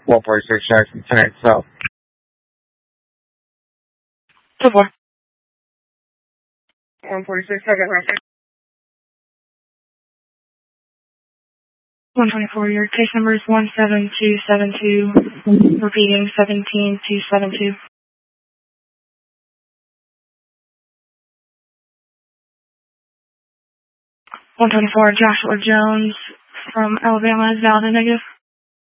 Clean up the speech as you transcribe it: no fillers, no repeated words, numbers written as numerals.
146 Jackson, 10 South. 2-4. 146, second reference. 124, your case number is 17272, repeating 17272. 124, Joshua Jones from Alabama is valid and negative.